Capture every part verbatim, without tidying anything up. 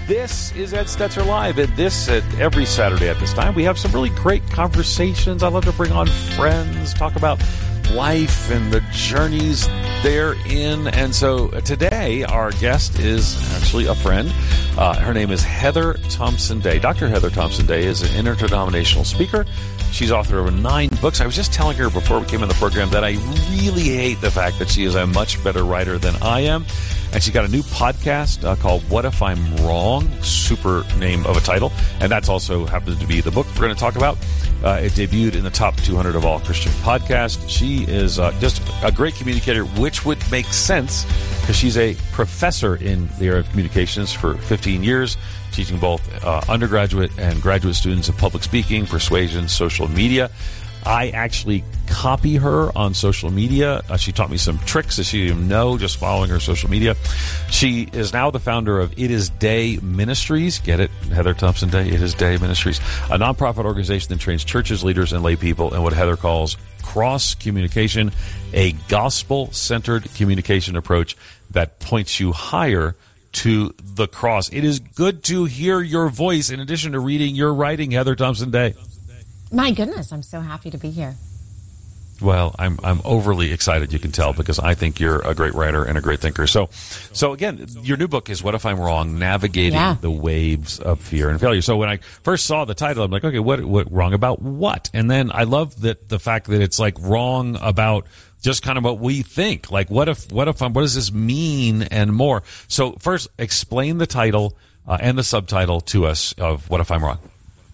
This is Ed Stetzer Live, and this at every Saturday at this time. We have some really great conversations. I love to bring on friends, talk about life and the journeys they're in. And so today, our guest is actually a friend. Uh, her name is Heather Thompson Day. Doctor Heather Thompson Day is an interdenominational speaker. She's author of nine books. I was just telling her before we came in the program that I really hate the fact that she is a much better writer than I am. And she's got a new podcast uh, called What If I'm Wrong? Super name of a title. And that's also happens to be the book we're going to talk about. Uh, it debuted in the top two hundred of all Christian podcasts. She is uh, just a great communicator, which would make sense because she's a professor in the area of communications for fifteen years, teaching both uh, undergraduate and graduate students of public speaking, persuasion, social media. I actually copy her on social media. Uh, she taught me some tricks that she didn't even know just following her social media. She is now the founder of It Is Day Ministries. Get it? Heather Thompson Day, It Is Day Ministries, a nonprofit organization that trains churches, leaders, and lay people in what Heather calls cross communication, a gospel-centered communication approach that points you higher to the cross. It is good to hear your voice in addition to reading your writing, Heather Thompson Day. My goodness, I'm so happy to be here. Well, I'm I'm overly excited, you can tell, because I think you're a great writer and a great thinker. So, so again, your new book is What If I'm Wrong? Navigating yeah. the Waves of Fear and Failure. So when I first saw the title, I'm like, okay, what what wrong about what? And then I love that the fact that it's like wrong about just kind of what we think. Like, what if what if I'm what does this mean and more? So first, explain the title uh, and the subtitle to us of What If I'm Wrong?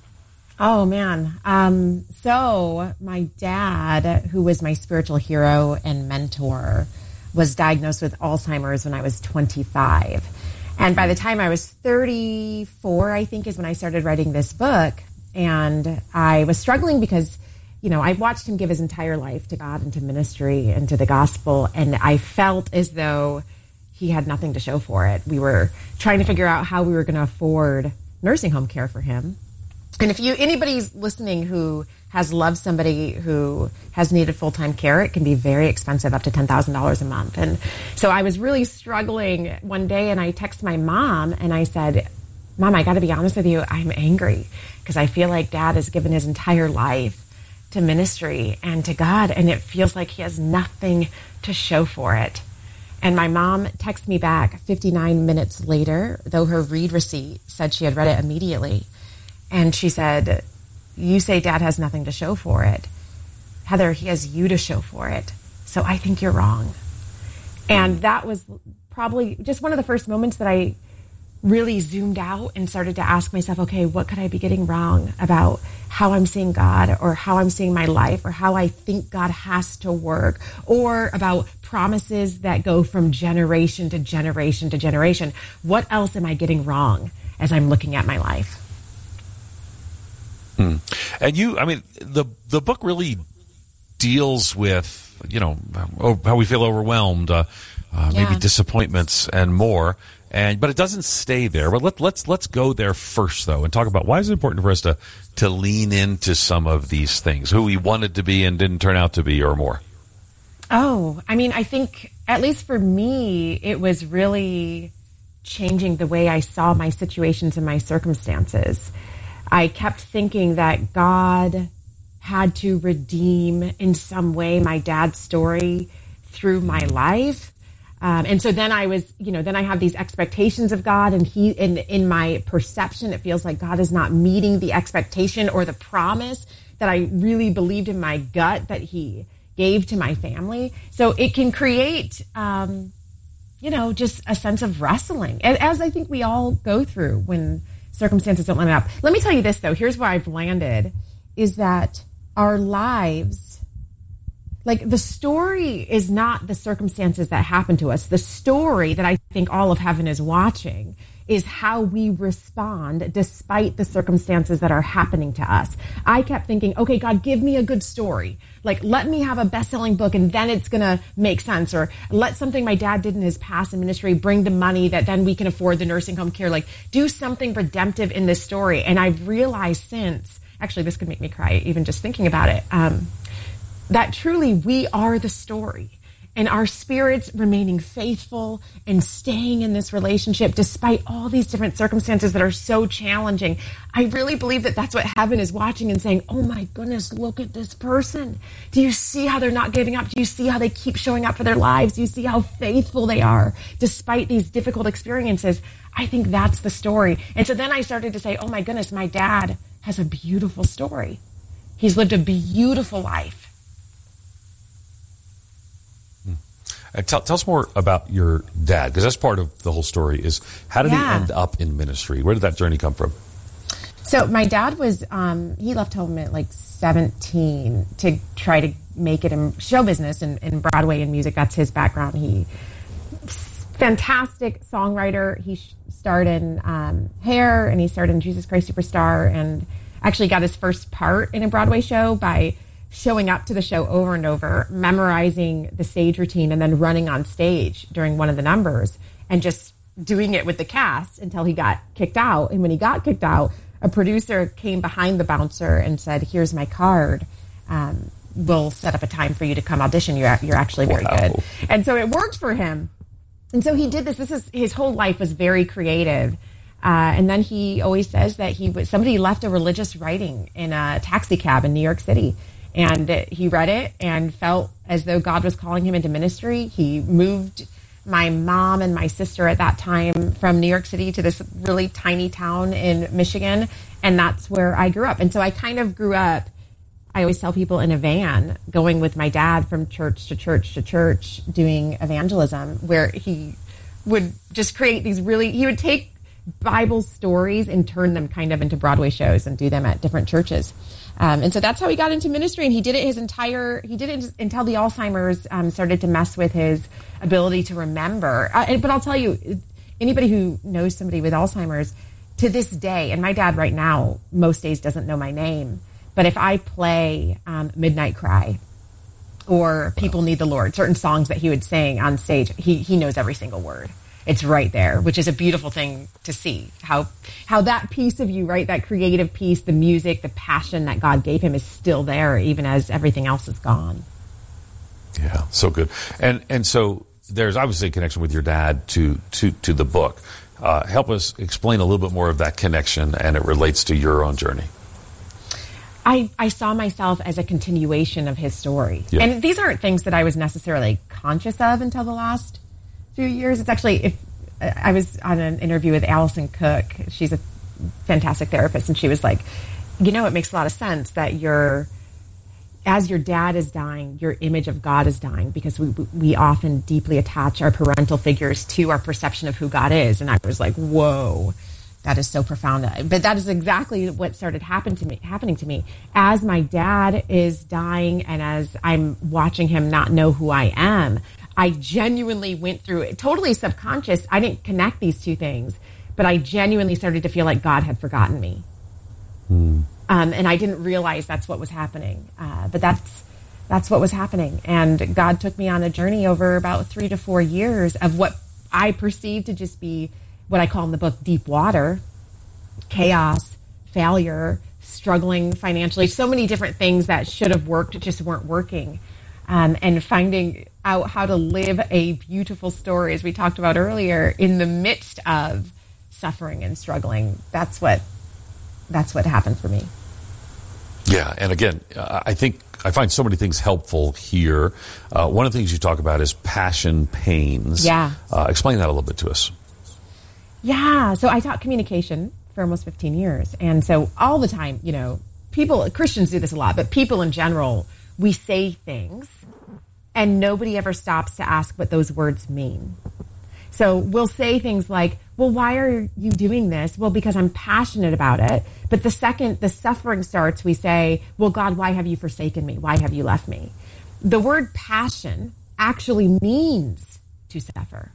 Oh, man. Um, so my dad, who was my spiritual hero and mentor, was diagnosed with Alzheimer's when I was twenty-five. And by the time I was thirty-four, I think, is when I started writing this book. And I was struggling because, you know, I watched him give his entire life to God and to ministry and to the gospel. And I felt as though he had nothing to show for it. We were trying to figure out how we were going to afford nursing home care for him. And if you anybody's listening who has loved somebody who has needed full-time care, it can be very expensive, up to ten thousand dollars a month. And so I was really struggling one day, and I texted my mom, and I said, Mom, I got to be honest with you, I'm angry because I feel like Dad has given his entire life to ministry and to God, and it feels like he has nothing to show for it. And my mom texted me back fifty-nine minutes later, though her read receipt said she had read it immediately. And she said, you say Dad has nothing to show for it. Heather, he has you to show for it. So I think you're wrong. And that was probably just one of the first moments that I really zoomed out and started to ask myself, okay, what could I be getting wrong about how I'm seeing God or how I'm seeing my life or how I think God has to work or about promises that go from generation to generation to generation. What else am I getting wrong as I'm looking at my life? Hmm. And you, I mean, the the book really deals with, you know, how we feel overwhelmed, uh, uh, maybe yeah. disappointments and more. And but it doesn't stay there. But let, let's let's go there first, though, and talk about why is it important for us to to lean into some of these things, who we wanted to be and didn't turn out to be, or more. Oh, I mean, I think at least for me, it was really changing the way I saw my situations and my circumstances. I kept thinking that God had to redeem in some way my dad's story through my life. Um, and so then I was, you know, then I have these expectations of God, and he, in, in my perception, it feels like God is not meeting the expectation or the promise that I really believed in my gut that he gave to my family. So it can create, um, you know, just a sense of wrestling, as I think we all go through when circumstances don't line up. Let me tell you this, though. Here's where I've landed, is that our lives, like the story is not the circumstances that happen to us. The story that I think all of heaven is watching is how we respond despite the circumstances that are happening to us. I kept thinking, okay, God, give me a good story. Like, let me have a best-selling book and then it's going to make sense. Or let something my dad did in his past in ministry bring the money that then we can afford the nursing home care. Like, do something redemptive in this story. And I've realized since, actually, this could make me cry even just thinking about it, um, that truly we are the story. and our spirits remaining faithful and staying in this relationship despite all these different circumstances that are so challenging. I really believe that that's what heaven is watching and saying, oh my goodness, look at this person. Do you see how they're not giving up? Do you see how they keep showing up for their lives? Do you see how faithful they are despite these difficult experiences? I think that's the story. And so then I started to say, oh my goodness, my dad has a beautiful story. He's lived a beautiful life. Uh, tell, tell us more about your dad, because that's part of the whole story, is how did Yeah. he end up in ministry? Where did that journey come from? So my dad was, um, he left home at like seventeen to try to make it in show business and, and Broadway and music. That's his background. He, fantastic songwriter. He sh- starred in um, Hair, and he starred in Jesus Christ Superstar, and actually got his first part in a Broadway show by showing up to the show over and over, memorizing the stage routine, and then running on stage during one of the numbers and just doing it with the cast until he got kicked out. And when he got kicked out, a producer came behind the bouncer and said, here's my card. Um, we'll set up a time for you to come audition. You're, you're actually very Wow. good. And so it worked for him. And so he did this. This is, his whole life was very creative. Uh, and then he always says that he was, somebody left a religious writing in a taxi cab in New York City. And he read it and felt as though God was calling him into ministry. He moved my mom and my sister at that time from New York City to this really tiny town in Michigan. And that's where I grew up. And so I kind of grew up, I always tell people, in a van, going with my dad from church to church to church, doing evangelism, where he would just create these really, he would take Bible stories and turn them kind of into Broadway shows and do them at different churches. Um, and so that's how he got into ministry, and he did it his entire, he did it until the Alzheimer's um, started to mess with his ability to remember. Uh, and, but I'll tell you, anybody who knows somebody with Alzheimer's, to this day, and my dad right now, most days doesn't know my name, but if I play um, Midnight Cry or People Need the Lord, certain songs that he would sing on stage, he, he knows every single word. It's right there, which is a beautiful thing to see, how how that piece of you, right, that creative piece, the music, the passion that God gave him is still there, even as everything else is gone. Yeah, so good. And and so there's obviously a connection with your dad to to, to the book. Uh, help us explain a little bit more of that connection, and it relates to your own journey. I, I saw myself as a continuation of his story. Yeah. And these aren't things that I was necessarily conscious of until the last few years. It's actually, if I was on an interview with Allison Cook, she's a fantastic therapist, and she was like, you know, it makes a lot of sense that your, as your dad is dying, your image of God is dying, because we we often deeply attach our parental figures to our perception of who God is. And I was like, whoa, that is so profound. But that is exactly what started happen to me, happening to me. As my dad is dying and as I'm watching him not know who I am, I genuinely went through it, totally subconscious. I didn't connect these two things, but I genuinely started to feel like God had forgotten me. Mm. Um, and I didn't realize that's what was happening. Uh, but that's that's what was happening. And God took me on a journey over about three to four years of what I perceived to just be what I call in the book deep water, chaos, failure, struggling financially, so many different things that should have worked just weren't working. Um, and finding out how to live a beautiful story, as we talked about earlier, in the midst of suffering and struggling. That's what that's what happened for me. Yeah, and again, uh, I think I find so many things helpful here. Uh, one of the things you talk about is passion pains. Yeah. Uh, explain that a little bit to us. Yeah, so I taught communication for almost fifteen years. And so all the time, you know, people, Christians do this a lot, but people in general, we say things and nobody ever stops to ask what those words mean. So we'll say things like, well, why are you doing this? Well, because I'm passionate about it. But the second the suffering starts, we say, well, God, why have you forsaken me? Why have you left me? The word passion actually means to suffer.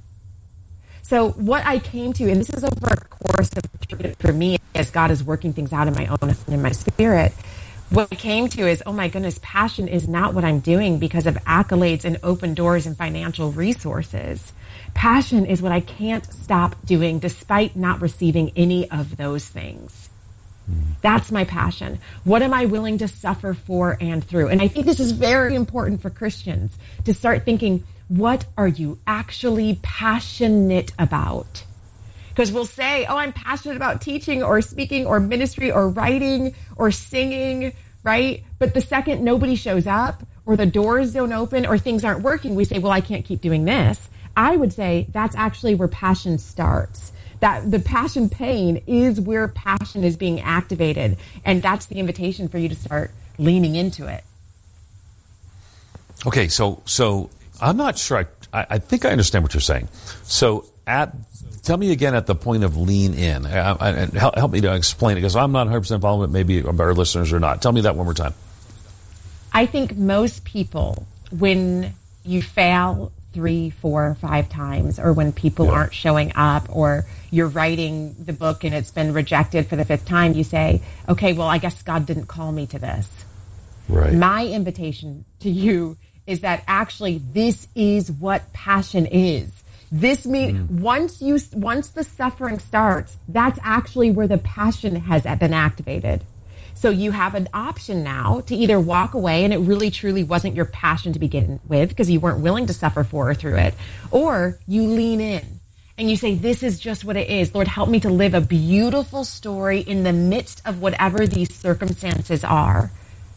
So what I came to, and this is over a course of for me as God is working things out in my own, in my spirit, what I came to is, oh my goodness, passion is not what I'm doing because of accolades and open doors and financial resources. Passion is what I can't stop doing despite not receiving any of those things. That's my passion. What am I willing to suffer for and through? And I think this is very important for Christians to start thinking, what are you actually passionate about? Because we'll say, oh, I'm passionate about teaching or speaking or ministry or writing or singing, right? But the second nobody shows up or the doors don't open or things aren't working, we say, well, I can't keep doing this. I would say that's actually where passion starts. That the passion pain is where passion is being activated. And that's the invitation for you to start leaning into it. Okay, so so I'm not sure. I, I think I understand what you're saying. So at tell me again at the point of lean in, uh, and help, help me to explain it, because I'm not one hundred percent following it. Maybe our listeners are not. Tell me that one more time. I think most people, when you fail three, four, five times, or when people yeah. aren't showing up, or you're writing the book and it's been rejected for the fifth time, you say, okay, well, I guess God didn't call me to this. Right. My invitation to you is that actually this is what passion is. This means mm. once you once the suffering starts, that's actually where the passion has been activated. So you have an option now to either walk away and it really truly wasn't your passion to begin with because you weren't willing to suffer for or through it, or you lean in and you say, this is just what it is. Lord, help me to live a beautiful story in the midst of whatever these circumstances are.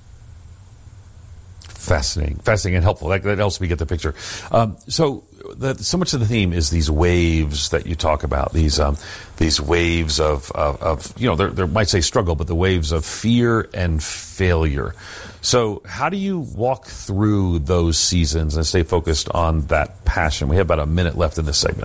Fascinating, fascinating and helpful. That, that helps me get the picture. Um, so, the, so much of the theme is these waves that you talk about. These um, these waves of, of, of you know, they might say struggle, but the waves of fear and failure. So, how do you walk through those seasons and stay focused on that passion? We have about a minute left in this segment.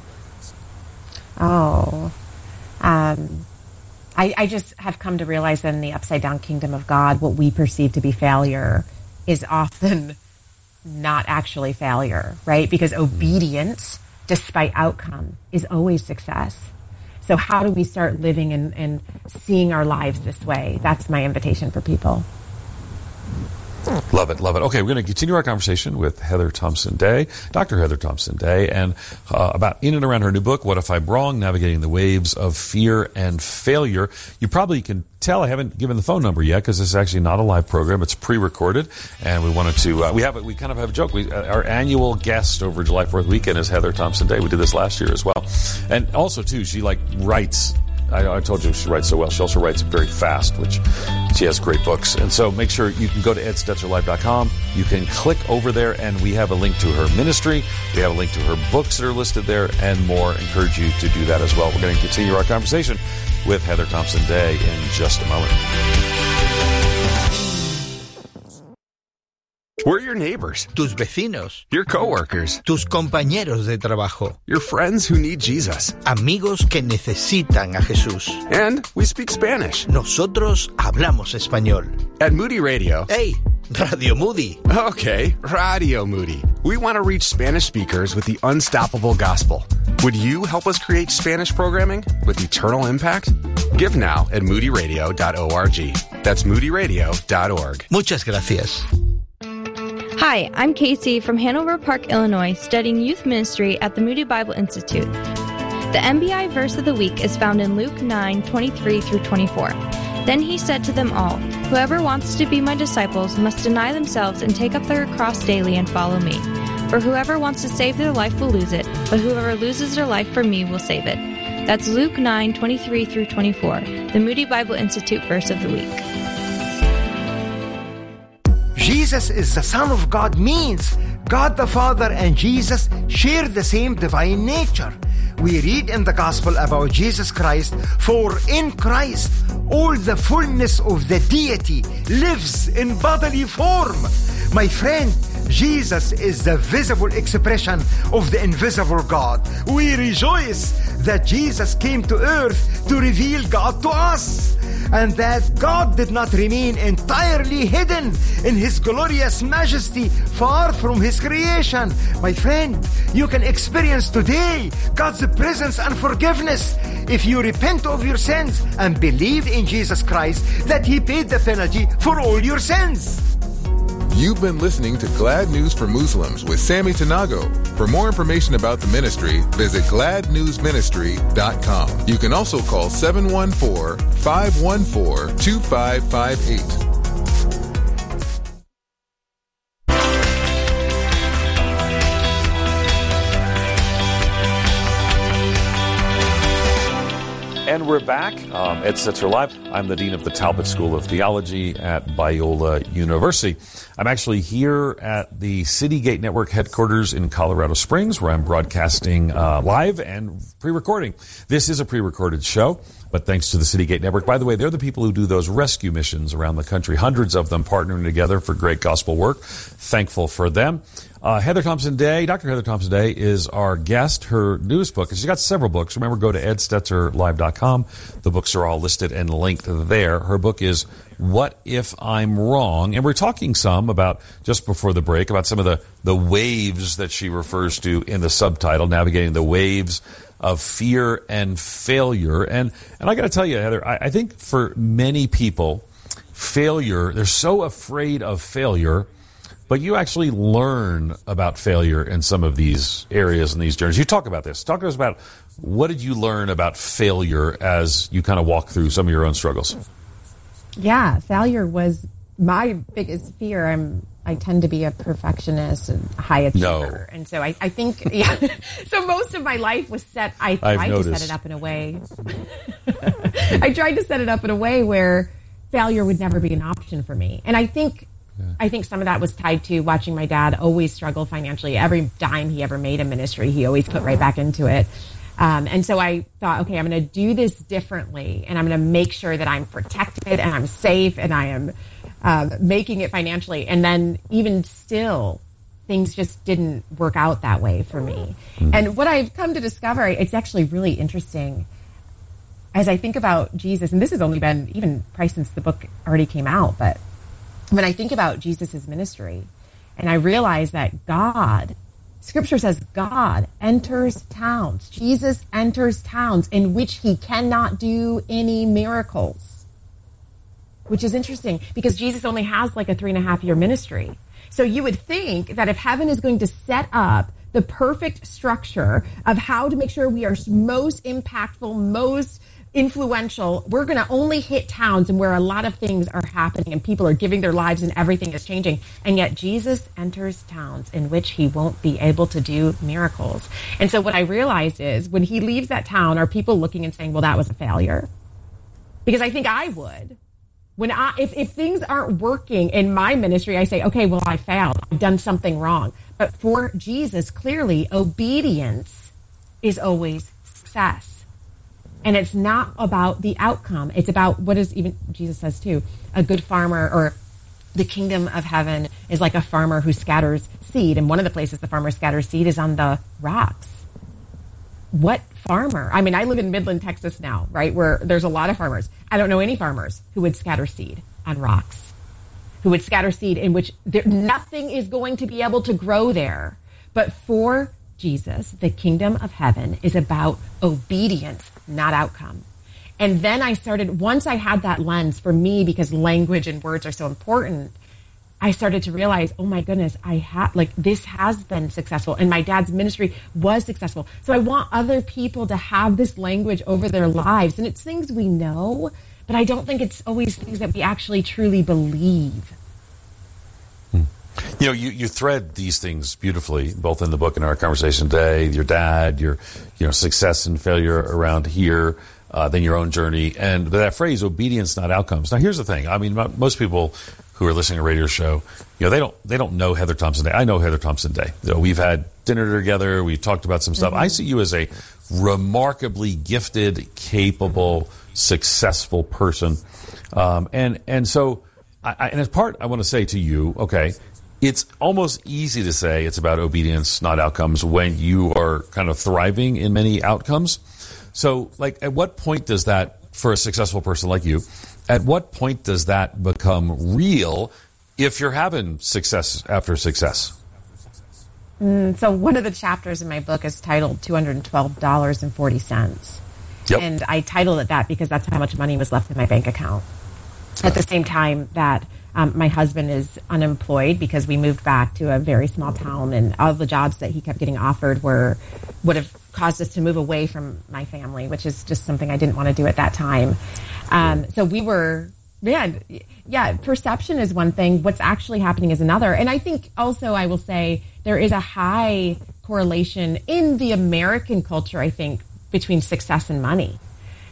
Oh, um, I, I just have come to realize that in the upside down kingdom of God, what we perceive to be failure is often not actually failure, right? Because obedience, despite outcome, is always success. So how do we start living and, and seeing our lives this way? That's my invitation for people. Love it, love it. Okay, we're going to continue our conversation with Heather Thompson Day, Doctor Heather Thompson Day, and uh, about in and around her new book, What If I'm Wrong? Navigating the Waves of Fear and Failure. You probably can tell I haven't given the phone number yet because this is actually not a live program. It's pre-recorded, and we wanted to, uh, we have we kind of have a joke. We, uh, our annual guest over July fourth weekend is Heather Thompson Day. We did this last year as well. And also, too, she like writes I, I told you she writes so well. She also writes very fast, which she has great books. And so make sure you can go to ed stetzer live dot com. You can click over there, and we have a link to her ministry. We have a link to her books that are listed there and more. I encourage you to do that as well. We're going to continue our conversation with Heather Thompson Day in just a moment. We're your neighbors, tus vecinos, your coworkers, tus compañeros de trabajo, your friends who need Jesus, amigos que necesitan a Jesús. And we speak Spanish. Nosotros hablamos español. At Moody Radio. Hey, Radio Moody. Okay, Radio Moody. We want to reach Spanish speakers with the unstoppable gospel. Would you help us create Spanish programming with eternal impact? Give now at moody radio dot org. That's moody radio dot org. Muchas gracias. Hi, I'm Casey from Hanover Park, Illinois, studying youth ministry at the Moody Bible Institute. The M B I verse of the week is found in Luke nine, twenty-three through twenty-four. Then he said to them all, "Whoever wants to be my disciples must deny themselves and take up their cross daily and follow me. For whoever wants to save their life will lose it, but whoever loses their life for me will save it." That's Luke nine, twenty-three through twenty-four, the Moody Bible Institute verse of the week. Jesus is the Son of God means God the Father and Jesus share the same divine nature. We read in the Gospel about Jesus Christ, for in Christ all the fullness of the deity lives in bodily form. My friend, Jesus is the visible expression of the invisible God. We rejoice that Jesus came to earth to reveal God to us, and that God did not remain entirely hidden in His glorious majesty far from His creation. My friend, you can experience today God's presence and forgiveness if you repent of your sins and believe in Jesus Christ, that He paid the penalty for all your sins. You've been listening to Glad News for Muslims with Sammy Tanago. For more information about the ministry, visit glad news ministry dot com. You can also call seven one four, five one four, two five five eight. And we're back. Um, Ed Stetzer Live. I'm the Dean of the Talbot School of Theology at Biola University. I'm actually here at the Citygate Network headquarters in Colorado Springs, where I'm broadcasting uh, live and pre-recording. This is a pre-recorded show, but thanks to the Citygate Network. By the way, they're the people who do those rescue missions around the country, hundreds of them partnering together for great gospel work. Thankful for them. Uh, Heather Thompson Day, Doctor Heather Thompson Day is our guest. Her newest book, and she's got several books. Remember, go to ed stetzer live dot com. The books are all listed and linked there. Her book is What If I'm Wrong? And we're talking some about, just before the break, about some of the, the waves that she refers to in the subtitle, Navigating the Waves of Fear and Failure. And, and I got to tell you, Heather, I, I think for many people, failure, they're so afraid of failure. But you actually learn about failure in some of these areas and these journeys. You talk about this. Talk to us about what did you learn about failure as you kind of walk through some of your own struggles? Yeah, failure was my biggest fear. I'm I tend to be a perfectionist and high achiever. No. And so I, I think, yeah. So most of my life was set, I tried to set it up in a way. I tried to set it up in a way where failure would never be an option for me. And I think Yeah. I think some of that was tied to watching my dad always struggle financially. Every dime he ever made in ministry, he always put right back into it. Um, and so I thought, okay, I'm going to do this differently, and I'm going to make sure that I'm protected and I'm safe and I am um, making it financially. And then even still, things just didn't work out that way for me. Mm-hmm. And what I've come to discover, it's actually really interesting as I think about Jesus, and this has only been even probably since the book already came out, but when I think about Jesus' ministry, and I realize that God, Scripture says God enters towns. Jesus enters towns in which he cannot do any miracles, which is interesting because Jesus only has like a three and a half year ministry. So you would think that if heaven is going to set up the perfect structure of how to make sure we are most impactful, most influential, we're going to only hit towns and where a lot of things are happening and people are giving their lives and everything is changing. And yet Jesus enters towns in which he won't be able to do miracles. And so what I realized is when he leaves that town, are people looking and saying, well, that was a failure? Because I think I would. When I, if, if things aren't working in my ministry, I say, okay, well, I failed. I've done something wrong. But for Jesus, clearly, obedience is always success. And it's not about the outcome. It's about what is even, Jesus says too, a good farmer, or the kingdom of heaven is like a farmer who scatters seed. And one of the places the farmer scatters seed is on the rocks. What farmer? I mean, I live in Midland, Texas now, right, where there's a lot of farmers. I don't know any farmers who would scatter seed on rocks, who would scatter seed in which there, nothing is going to be able to grow there. But for Jesus, the kingdom of heaven is about obedience, not outcome. And then I started, once I had that lens for me, because language and words are so important, I started to realize, oh my goodness, I have, like, this has been successful. And my dad's ministry was successful. So I want other people to have this language over their lives. And it's things we know, but I don't think it's always things that we actually truly believe. You know, you, you thread these things beautifully, both in the book and our conversation today, your dad, your, you know, success and failure around here, uh, then your own journey. And that phrase, obedience, not outcomes. Now, here's the thing. I mean, most people who are listening to a radio show, you know, they don't, they don't know Heather Thompson Day. I know Heather Thompson Day. You know, we've had dinner together. We've talked about some stuff. Mm-hmm. I see you as a remarkably gifted, capable, successful person. Um, and, and so, I, I, and as part, I want to say to you, okay, it's almost easy to say it's about obedience, not outcomes, when you are kind of thriving in many outcomes. So, like, at what point does that, for a successful person like you, at what point does that become real if you're having success after success? Mm, so one of the chapters in my book is titled two hundred twelve dollars and forty cents. Yep. And I titled it that because that's how much money was left in my bank account. At the same time that Um, my husband is unemployed because we moved back to a very small town, and all the jobs that he kept getting offered were would have caused us to move away from my family, which is just something I didn't want to do at that time. Um, so we were, man, yeah, perception is one thing. What's actually happening is another. And I think also I will say there is a high correlation in the American culture, I think, between success and money.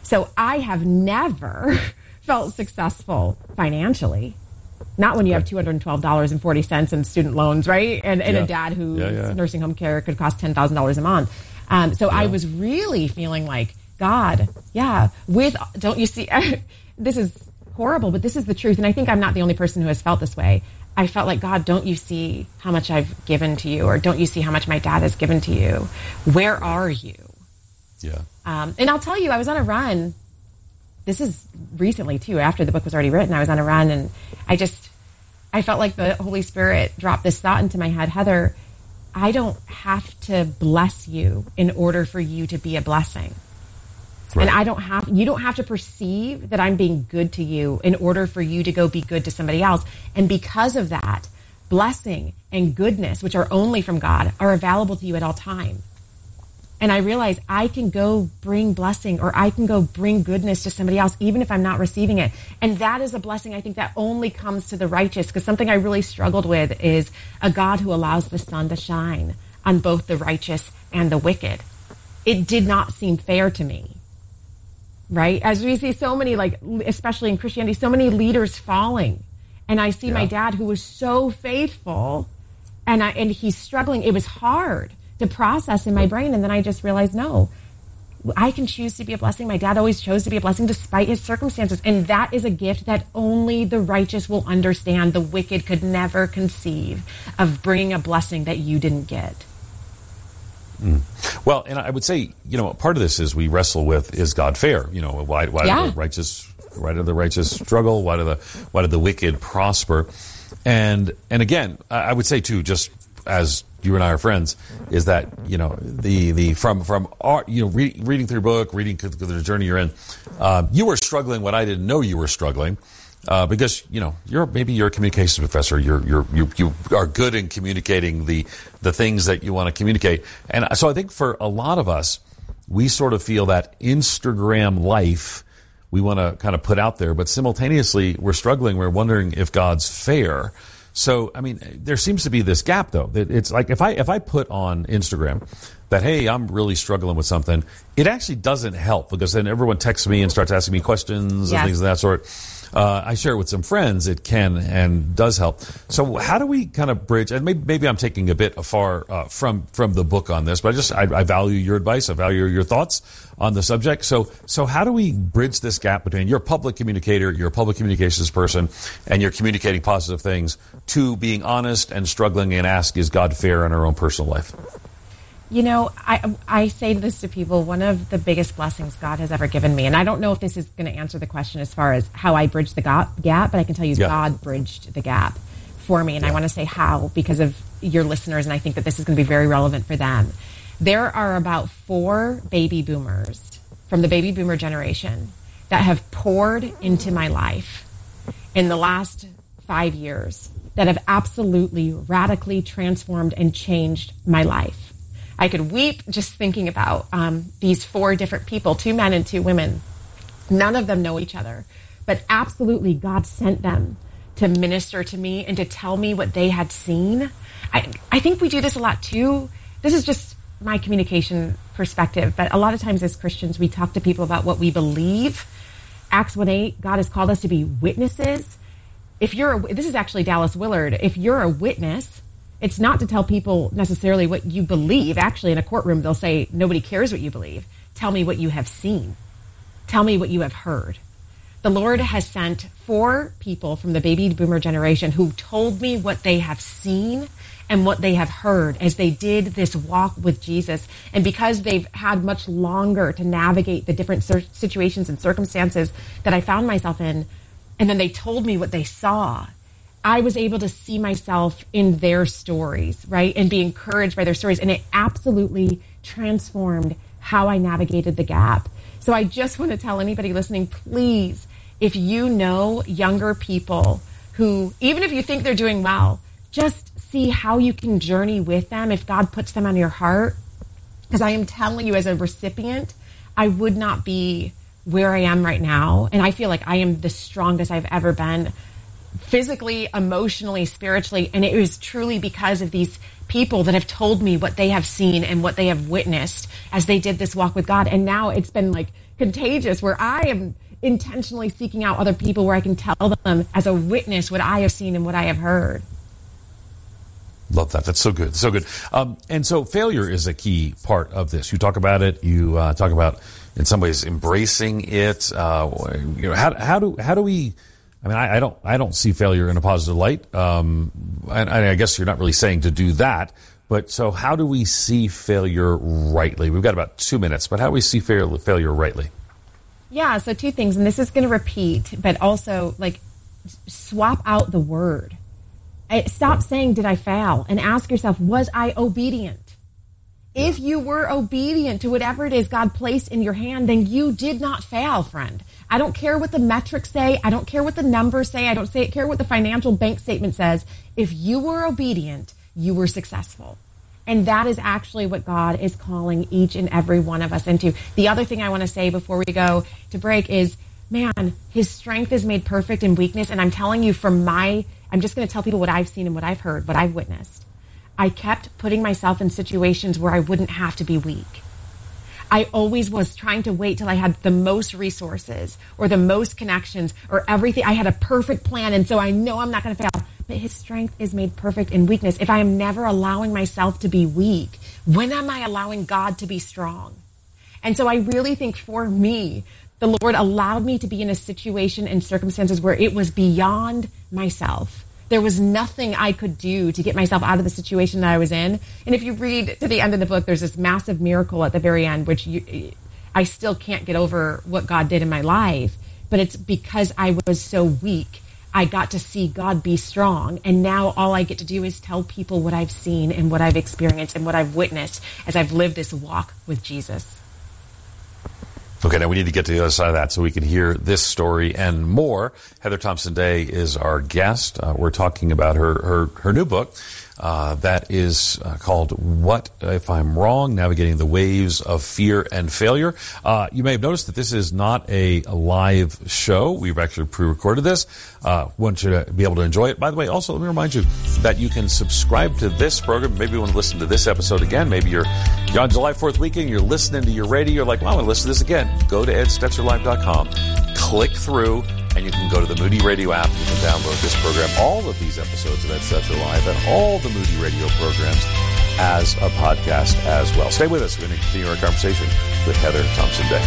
So I have never felt successful financially. Not when you have two hundred twelve dollars and forty cents in student loans, right? And, and Yeah. a dad whose Yeah, yeah. nursing home care could cost ten thousand dollars a month. Um, so I was really feeling like, God, yeah, with, don't you see, this is horrible, but this is the truth. And I think I'm not the only person who has felt this way. I felt like, God, don't you see how much I've given to you? Or don't you see how much my dad has given to you? Where are you? Yeah. Um, and I'll tell you, I was on a run. This is recently, too, after the book was already written. I was on a run, and I just, I felt like the Holy Spirit dropped this thought into my head. Heather, I don't have to bless you in order for you to be a blessing. Right. And I don't have, you don't have to perceive that I'm being good to you in order for you to go be good to somebody else. And because of that, blessing and goodness, which are only from God, are available to you at all time. And I realize I can go bring blessing, or I can go bring goodness to somebody else, even if I'm not receiving it. And that is a blessing, I think, that only comes to the righteous, because something I really struggled with is a God who allows the sun to shine on both the righteous and the wicked. It did not seem fair to me. Right? As we see so many, like, especially in Christianity, so many leaders falling. And I see Yeah. my dad, who was so faithful, and I, and he's struggling. It was hard to process in my brain. And then I just realized, no, I can choose to be a blessing. My dad always chose to be a blessing despite his circumstances. And that is a gift that only the righteous will understand. The wicked could never conceive of bringing a blessing that you didn't get. Mm. Well, and I would say, you know, part of this is we wrestle with, is God fair? You know, why, why Yeah. do the righteous, why do the righteous struggle? Why do the, why do the wicked prosper? And, and again, I I would say too, just as you and I are friends, is that, you know, the, the, from, from our, you know, re- reading through your book, reading through the journey you're in, uh, you were struggling when I didn't know you were struggling. Uh, because, you know, you're, maybe you're a communications professor. You're, you're, you, you are good in communicating the, the things that you want to communicate. And so I think for a lot of us, we sort of feel that Instagram life we want to kind of put out there, but simultaneously we're struggling. We're wondering if God's fair. So, I mean, there seems to be this gap though. It's like if I, if I put on Instagram that, hey, I'm really struggling with something, it actually doesn't help, because then everyone texts me and starts asking me questions Yes. and things of that sort. Uh, I share it with some friends. It can and does help. So how do we kind of bridge, and maybe, maybe I'm taking a bit afar uh, from from the book on this, but I just, I, I value your advice. I value your thoughts on the subject. So so how do we bridge this gap between you're a public communicator, you're a public communications person, and you're communicating positive things, to being honest and struggling and ask, is God fair in our own personal life? You know, I I say this to people, one of the biggest blessings God has ever given me, and I don't know if this is going to answer the question as far as how I bridged the gap, gap but I can tell you Yeah. God bridged the gap for me, and I want to say how, because of your listeners, and I think that this is going to be very relevant for them. There are about four baby boomers from the baby boomer generation that have poured into my life in the last five years that have absolutely radically transformed and changed my life. I could weep just thinking about um, these four different people, two men and two women. None of them know each other, but absolutely God sent them to minister to me and to tell me what they had seen. I, I think we do this a lot too. This is just my communication perspective, but a lot of times as Christians, we talk to people about what we believe. Acts one eight, God has called us to be witnesses. If you're, a, this is actually Dallas Willard, if you're a witness, it's not to tell people necessarily what you believe. Actually, in a courtroom, they'll say, nobody cares what you believe. Tell me what you have seen. Tell me what you have heard. The Lord has sent four people from the baby boomer generation who told me what they have seen and what they have heard as they did this walk with Jesus. And because they've had much longer to navigate the different situations and circumstances that I found myself in, and then they told me what they saw, I was able to see myself in their stories, right? And be encouraged by their stories. And it absolutely transformed how I navigated the gap. So I just want to tell anybody listening, please, if you know younger people who, even if you think they're doing well, just see how you can journey with them if God puts them on your heart. Because I am telling you, as a recipient, I would not be where I am right now. And I feel like I am the strongest I've ever been, physically, emotionally, spiritually. And it was truly because of these people that have told me what they have seen and what they have witnessed as they did this walk with God. And now it's been like contagious, where I am intentionally seeking out other people, where I can tell them as a witness what I have seen and what I have heard. Love that. That's so good. So good. Um, and so failure is a key part of this. You talk about it. You uh, talk about, in some ways, embracing it. Uh, you know, how, how do how do we? I mean, I, I don't I don't see failure in a positive light. Um, and, and I guess you're not really saying to do that. But so, how do we see failure rightly? We've got about two minutes, but how do we see failure, failure rightly? Yeah. So two things, and this is going to repeat, but also like swap out the word. Stop saying, did I fail? And ask yourself, was I obedient? Yeah. If you were obedient to whatever it is God placed in your hand, then you did not fail, friend. I don't care what the metrics say. I don't care what the numbers say. I don't say, care what the financial bank statement says. If you were obedient, you were successful. And that is actually what God is calling each and every one of us into. The other thing I want to say before we go to break is, man, his strength is made perfect in weakness. And I'm telling you from my... I'm just going to tell people what I've seen and what I've heard, what I've witnessed. I kept putting myself in situations where I wouldn't have to be weak. I always was trying to wait till I had the most resources or the most connections or everything. I had a perfect plan, and so I know I'm not going to fail. But his strength is made perfect in weakness. If I am never allowing myself to be weak, when am I allowing God to be strong? And so I really think for me, the Lord allowed me to be in a situation and circumstances where it was beyond myself. There was nothing I could do to get myself out of the situation that I was in. And if you read to the end of the book, there's this massive miracle at the very end, which you, I still can't get over what God did in my life. But it's because I was so weak, I got to see God be strong. And now all I get to do is tell people what I've seen and what I've experienced and what I've witnessed as I've lived this walk with Jesus. Okay, now we need to get to the other side of that so we can hear this story and more. Heather Thompson Day is our guest. Uh, we're talking about her her, her new book uh, that is uh, called What If I'm Wrong? Navigating the Waves of Fear and Failure. Uh, you may have noticed that this is not a, a live show. We've actually pre-recorded this. Uh, want you to be able to enjoy it. By the way, also let me remind you that you can subscribe to this program. Maybe you want to listen to this episode again. Maybe you're, you're on July fourth weekend, you're listening to your radio, you're like, well, I want to listen to this again. Go to ed stetzer live dot com, click through, and you can go to the Moody Radio app. You can download this program, all of these episodes of Ed Stetzer Live, and all the Moody Radio programs as a podcast as well. Stay with us. We're going to continue our conversation with Heather Thompson Day.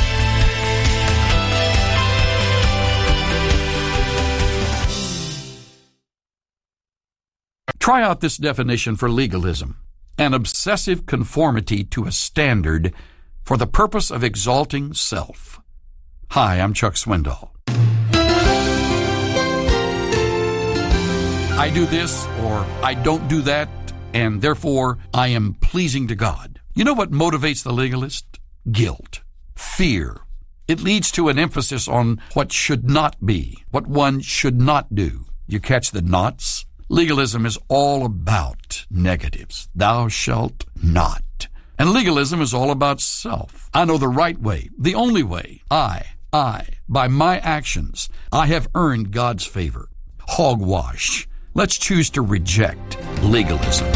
Try out this definition for legalism: an obsessive conformity to a standard for the purpose of exalting self. Hi, I'm Chuck Swindoll. I do this, or I don't do that, and therefore I am pleasing to God. You know what motivates the legalist? Guilt, fear. It leads to an emphasis on what should not be, what one should not do. You catch the knots? Legalism is all about negatives. Thou shalt not. And legalism is all about self. I know the right way, the only way. I, I, by my actions, I have earned God's favor. Hogwash. Let's choose to reject legalism.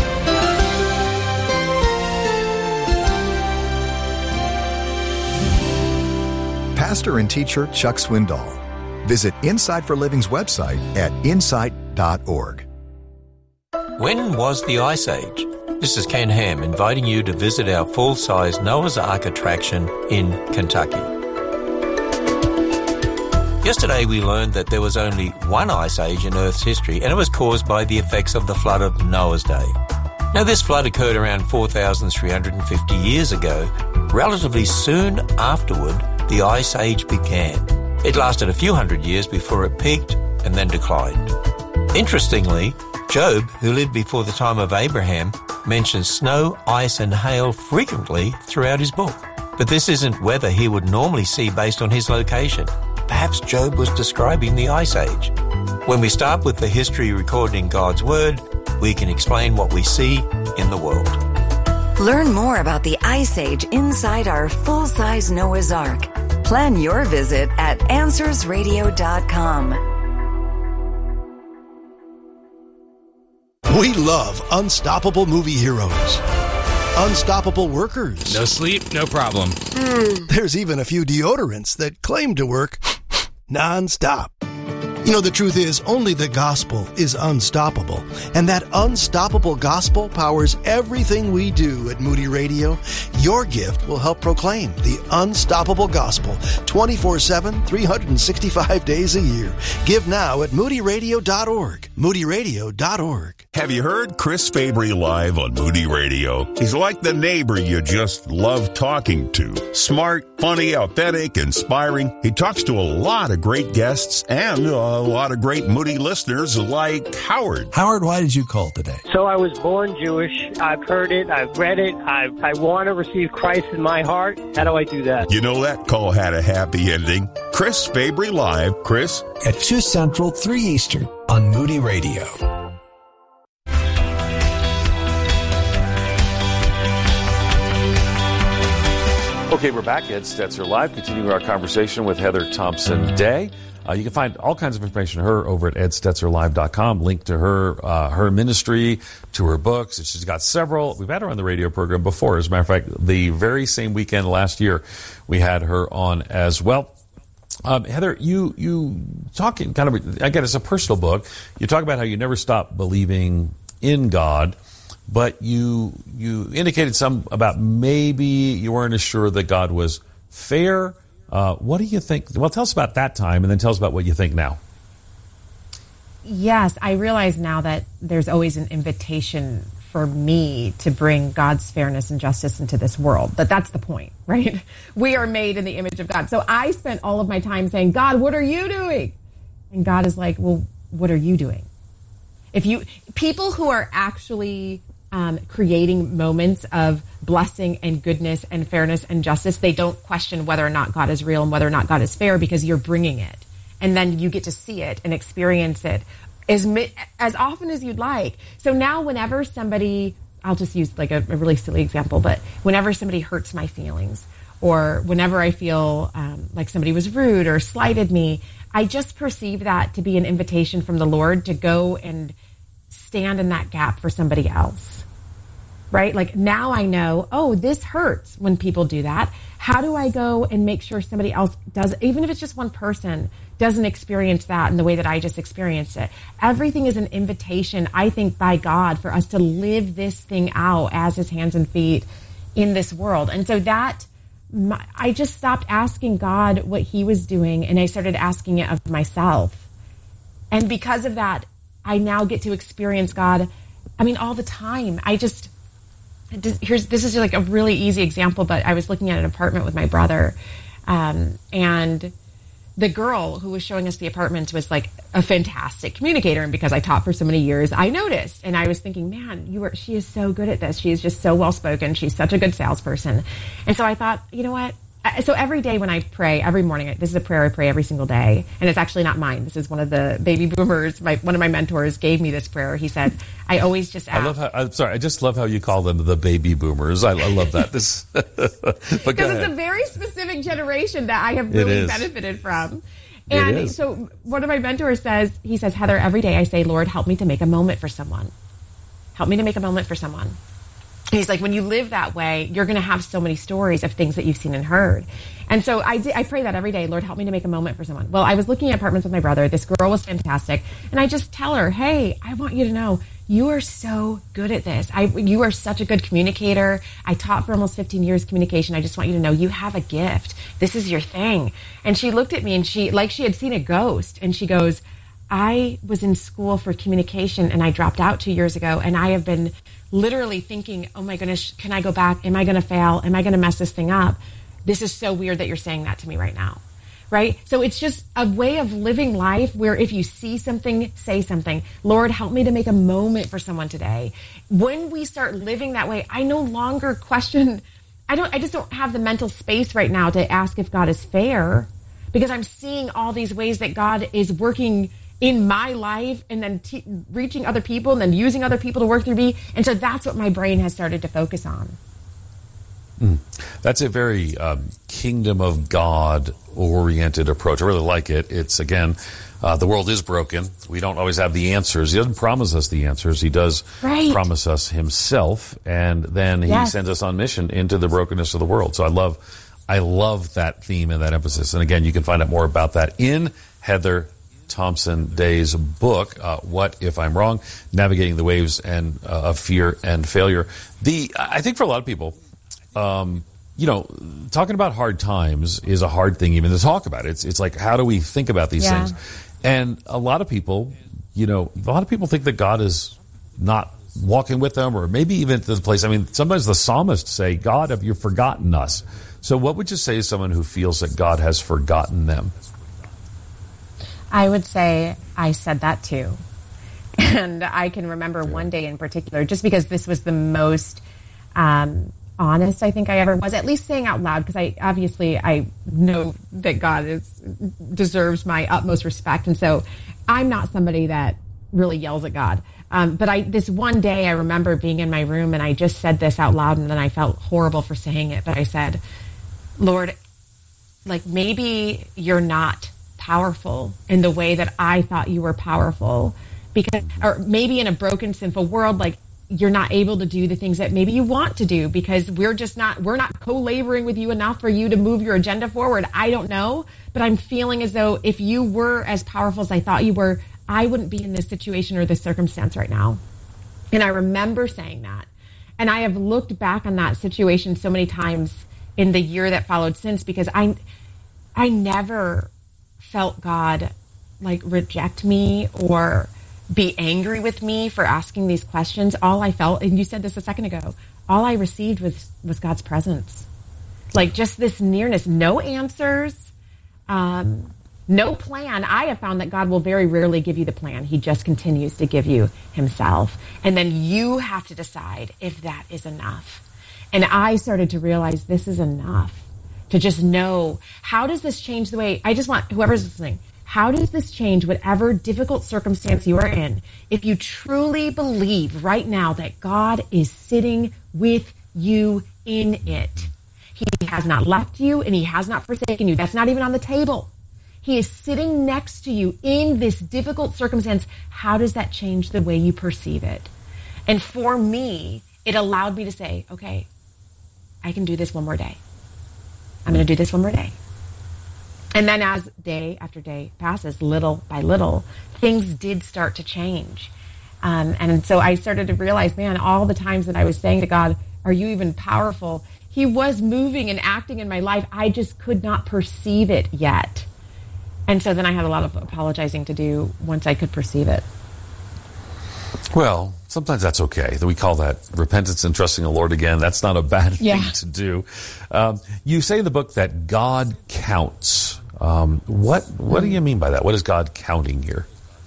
Pastor and teacher Chuck Swindoll. Visit Insight for Living's website at insight dot org. When was the Ice Age? This is Ken Ham inviting you to visit our full-size Noah's Ark attraction in Kentucky. Yesterday we learned that there was only one ice age in Earth's history, and it was caused by the effects of the flood of Noah's day. Now this flood occurred around four thousand three hundred fifty years ago. Relatively soon afterward, the Ice Age began. It lasted a few hundred years before it peaked and then declined. Interestingly, Job, who lived before the time of Abraham, mentions snow, ice and hail frequently throughout his book. But this isn't weather he would normally see based on his location. Perhaps Job was describing the Ice Age. When we start with the history recorded in God's Word, we can explain what we see in the world. Learn more about the Ice Age inside our full-size Noah's Ark. Plan your visit at answers radio dot com. We love unstoppable movie heroes. unstoppable workers. No sleep, no problem. Mm. There's even a few deodorants that claim to work non-stop. You know, the truth is, only the gospel is unstoppable. And that unstoppable gospel powers everything we do at Moody Radio. Your gift will help proclaim the unstoppable gospel twenty-four seven, three hundred sixty-five days a year. Give now at moody radio dot org. moody radio dot org. Have you heard Chris Fabry live on Moody Radio? He's like the neighbor you just love talking to. Smart, funny, authentic, inspiring. He talks to a lot of great guests and a lot of great Moody listeners like Howard. Howard, why did you call today? So I was born Jewish. I've heard it. I've read it. I I want to receive Christ in my heart. How do I do that? You know that call had a happy ending. Chris Fabry live. Chris? At two Central, three Eastern on Moody Radio. Okay, we're back. Ed Stetzer Live, continuing our conversation with Heather Thompson Day. Uh, you can find all kinds of information on her over at ed stetzer live dot com. Link to her uh, her ministry, to her books. And she's got several. We've had her on the radio program before. As a matter of fact, the very same weekend last year, we had her on as well. Um, Heather, you you talking kind of, again, it's a personal book. You talk about how you never stopped believing in God, but you you indicated some about maybe you weren't as sure that God was fair. Uh, what do you think? Well, tell us about that time, and then tell us about what you think now. Yes, I realize now that there's always an invitation for me to bring God's fairness and justice into this world. That that's the point, right? We are made in the image of God. So I spent all of my time saying, God, what are you doing? And God is like, well, what are you doing? If you, people who are actually Um, creating moments of blessing and goodness and fairness and justice, they don't question whether or not God is real and whether or not God is fair, because you're bringing it. And then you get to see it and experience it as, as often as you'd like. So now whenever somebody, I'll just use like a, a really silly example, but whenever somebody hurts my feelings, or whenever I feel um, like somebody was rude or slighted me, I just perceive that to be an invitation from the Lord to go and stand in that gap for somebody else, right? Like now I know, oh, this hurts when people do that. How do I go and make sure somebody else does, even if it's just one person, doesn't experience that in the way that I just experienced it? Everything is an invitation, I think, by God for us to live this thing out as his hands and feet in this world. And so that, my, I just stopped asking God what he was doing, and I started asking it of myself. And because of that, I now get to experience God, I mean, all the time. I just, here's, this is like a really easy example, but I was looking at an apartment with my brother, um, and the girl who was showing us the apartment was like a fantastic communicator. And because I taught for so many years, I noticed, and I was thinking, man, you were, she is so good at this. She is just so well-spoken. She's such a good salesperson. And so I thought, you know what? So every day when I pray, every morning, this is a prayer I pray every single day, and it's actually not mine. This is one of the baby boomers. My, one of my mentors gave me this prayer. He said, I always just ask. I love how, I'm sorry, I just love how you call them the baby boomers. I, I love that. This, because it's a very specific generation that I have really benefited from. And so one of my mentors says, he says, Heather, every day I say, Lord, help me to make a moment for someone. Help me to make a moment for someone. He's like, when you live that way, you're going to have so many stories of things that you've seen and heard. And so I, did, I pray that every day, Lord, help me to make a moment for someone. Well, I was looking at apartments with my brother. This girl was fantastic. And I just tell her, hey, I want you to know you are so good at this. I, you are such a good communicator. I taught for almost fifteen years communication. I just want you to know you have a gift. This is your thing. And she looked at me and she, like she had seen a ghost. And she goes, I was in school for communication and I dropped out two years ago. And I have been literally thinking, oh my goodness, can I go back? Am I going to fail? Am I going to mess this thing up? This is so weird that you're saying that to me right now. Right? So it's just a way of living life where if you see something, say something. Lord, help me to make a moment for someone today. When we start living that way, I no longer question, I don't, I just don't have the mental space right now to ask if God is fair, because I'm seeing all these ways that God is working in my life and then t- reaching other people and then using other people to work through me. And so that's what my brain has started to focus on. Mm. That's a very um, kingdom of God oriented approach. I really like it. It's, again, uh, the world is broken. We don't always have the answers. He doesn't promise us the answers. He does right. promise us himself, and then he yes. sends us on mission into the brokenness of the world. So I love, I love that theme and that emphasis. And again, you can find out more about that in Heather Thompson Day's book, uh, What If I'm Wrong? Navigating the Waves and uh, of Fear and Failure. The I think for a lot of people, um, you know, talking about hard times is a hard thing even to talk about. It's it's like, how do we think about these yeah. things? And a lot of people, you know, a lot of people think that God is not walking with them, or maybe even to the place. I mean, sometimes the psalmists say, God, have you forgotten us? So what would you say to someone who feels that God has forgotten them? I would say I said that too. And I can remember yeah. one day in particular, just because this was the most um, honest I think I ever was, at least saying out loud, because I obviously I know that God is deserves my utmost respect. And so I'm not somebody that really yells at God. Um, but I this one day I remember being in my room and I just said this out loud, and then I felt horrible for saying it. But I said, Lord, like maybe you're not powerful in the way that I thought you were powerful, because, or maybe in a broken, sinful world, like you're not able to do the things that maybe you want to do because we're just not, we're not co-laboring with you enough for you to move your agenda forward. I don't know, but I'm feeling as though if you were as powerful as I thought you were, I wouldn't be in this situation or this circumstance right now. And I remember saying that. And I have looked back on that situation so many times in the year that followed since, because I, I never felt God like reject me or be angry with me for asking these questions. All I felt, and you said this a second ago, all I received was, was God's presence. Like just this nearness, no answers, um, no plan. I have found that God will very rarely give you the plan. He just continues to give you himself. And then you have to decide if that is enough. And I started to realize this is enough. To just know, how does this change the way, I just want whoever's listening, how does this change whatever difficult circumstance you are in if you truly believe right now that God is sitting with you in it? He has not left you and he has not forsaken you. That's not even on the table. He is sitting next to you in this difficult circumstance. How does that change the way you perceive it? And for me, it allowed me to say, okay, I can do this one more day. I'm going to do this one more day. And then as day after day passes, little by little, things did start to change. Um, and so I started to realize, man, all the times that I was saying to God, are you even powerful? He was moving and acting in my life. I just could not perceive it yet. And so then I had a lot of apologizing to do once I could perceive it. Well, sometimes that's okay. We call that repentance and trusting the Lord again. That's not a bad thing yeah. to do. Um, you say in the book that God counts. Um, what what do you mean by that? What is God counting here?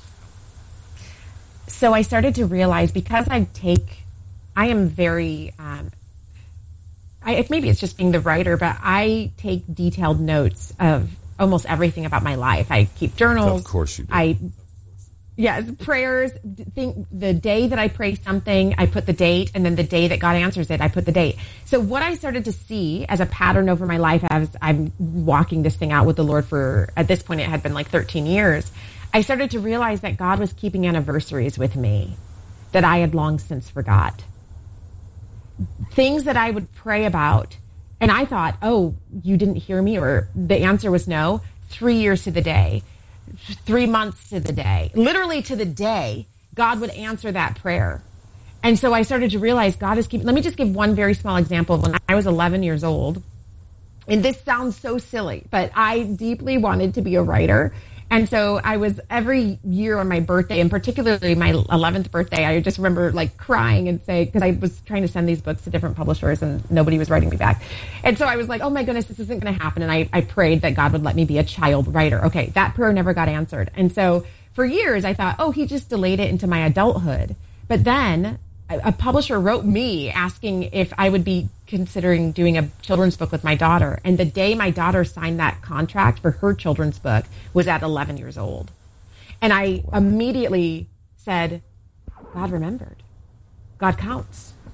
So I started to realize, because I take, I am very, um, I, maybe it's just being the writer, but I take detailed notes of almost everything about my life. I keep journals. Of course you do. I Yes, prayers. Think the day that I pray something, I put the date, and then the day that God answers it, I put the date. So what I started to see as a pattern over my life as I'm walking this thing out with the Lord for, at this point, it had been like thirteen years. I started to realize that God was keeping anniversaries with me that I had long since forgot. Things that I would pray about, and I thought, oh, you didn't hear me, or the answer was no. Three years to the day. Three months to the day, literally to the day, God would answer that prayer. And so I started to realize God is keeping, let me just give one very small example. When I was eleven years old, and this sounds so silly, but I deeply wanted to be a writer. And so I was, every year on my birthday, and particularly my eleventh birthday, I just remember like crying and say, because I was trying to send these books to different publishers and nobody was writing me back. And so I was like, oh my goodness, this isn't going to happen. And I, I prayed that God would let me be a child writer. Okay, that prayer never got answered. And so for years I thought, oh, he just delayed it into my adulthood. But then a, a publisher wrote me asking if I would be considering doing a children's book with my daughter. And the day my daughter signed that contract for her children's book was at eleven years old. And I immediately said, God remembered. God counts.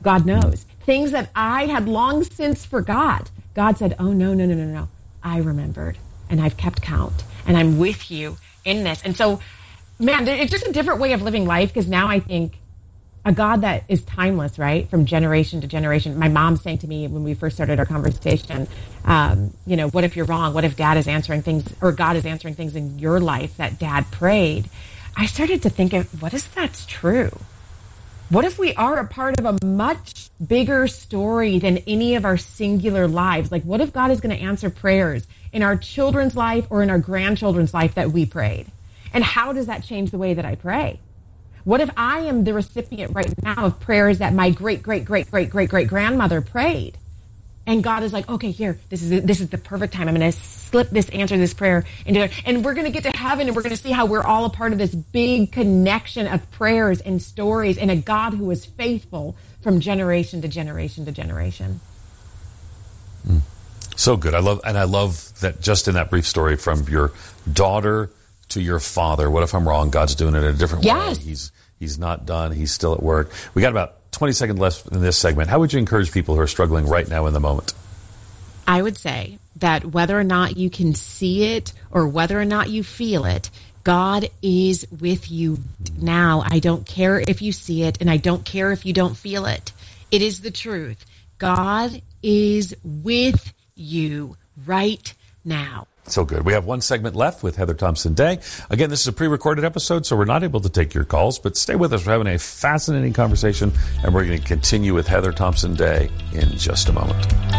God knows. Things that I had long since forgot. God said, oh, no, no, no, no, no. I remembered, and I've kept count, and I'm with you in this. And so, man, it's just a different way of living life, because now I think a God that is timeless, right, from generation to generation. My mom saying to me when we first started our conversation, um, you know, what if you're wrong? What if dad is answering things, or God is answering things in your life that dad prayed? I started to think of, what if that's true? What if we are a part of a much bigger story than any of our singular lives? Like, what if God is going to answer prayers in our children's life or in our grandchildren's life that we prayed? And how does that change the way that I pray? What if I am the recipient right now of prayers that my great, great, great, great, great, great grandmother prayed? And God is like, okay, here, this is this is the perfect time. I'm going to slip this answer, this prayer into it. And we're going to get to heaven, and we're going to see how we're all a part of this big connection of prayers and stories and a God who is faithful from generation to generation to generation. Mm. So good. I love, and I love that just in that brief story from your daughter to your father. What if I'm wrong? God's doing it in a different yes. way. He's he's not done. He's still at work. We got about twenty seconds left in this segment. How would you encourage people who are struggling right now in the moment? I would say that whether or not you can see it or whether or not you feel it, God is with you now. I don't care if you see it, and I don't care if you don't feel it. It is the truth. God is with you right now. So good. We have one segment left with Heather Thompson Day. Again, this is a pre-recorded episode, so we're not able to take your calls, but stay with us. We're having a fascinating conversation, and we're going to continue with Heather Thompson Day in just a moment.